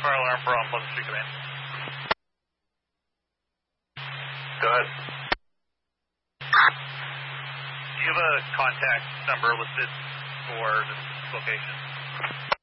fire alarm for on Pleasant Street Command. Go ahead. Do you have a contact number listed for this location?